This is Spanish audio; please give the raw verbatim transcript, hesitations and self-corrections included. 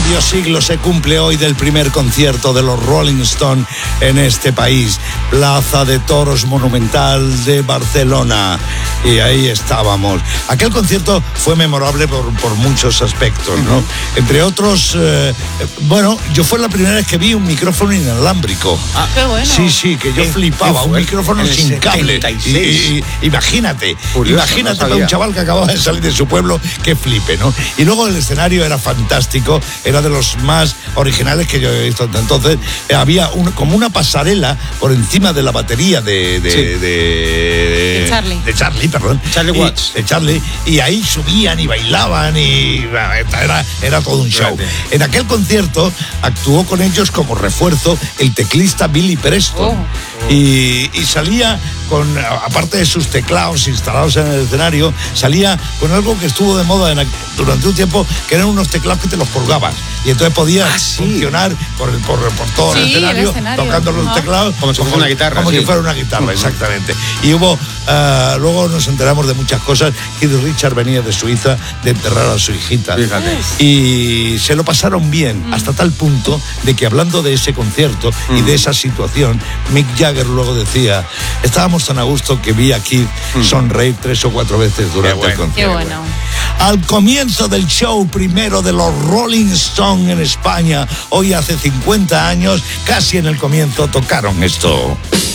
Medio siglo se cumple hoy del primer concierto de los Rolling Stones en este país. Plaza de Toros Monumental de Barcelona. Y ahí estábamos. Aquel concierto fue memorable por, por muchos aspectos, ¿no? Uh-huh. Entre otros, eh, bueno, yo fue la primera vez que vi un micrófono inalámbrico. Ah, qué bueno. Sí, sí, que yo ¿Qué, flipaba. qué un micrófono en el sin cable. setenta y seis. Y, y, imagínate, Curioso, imagínate no para un chaval que acababa de salir de su pueblo, que flipe, ¿no? Y luego el escenario era fantástico, era de los más originales que yo he visto hasta entonces. Eh, había un, como una pasarela por encima de la batería de de, Sí. de, de, De Charlie. de Charlie, perdón. Charlie Y- Watts. de Charlie, y ahí subían y bailaban y era, era todo un show. Grande. En aquel concierto actuó con ellos como refuerzo el teclista Billy Preston. Oh. Y, y salía con, aparte de sus teclados instalados en el escenario, salía con algo que estuvo de moda en, durante un tiempo, que eran unos teclados que te los colgabas. Y entonces podías Ah, sí. funcionar por, el, por, por todo Sí, el, el escenario, escenario. tocando los Ajá. teclados. Como si fuera una guitarra, Como sí. si fuera una guitarra, exactamente. Y hubo, uh, luego nos enteramos de muchas cosas. Keith Richards venía de Suiza de enterrar a su hijita. Fíjate. Y se lo pasaron bien, hasta tal punto de que hablando de ese concierto y de esa situación, Mick Jagger luego decía, estábamos tan a gusto que vi a Keith sonreír tres o cuatro veces durante bueno. el concierto. Qué bueno. Al comienzo del show primero de los Rolling Stones en España, hoy hace cincuenta años, casi en el comienzo tocaron esto.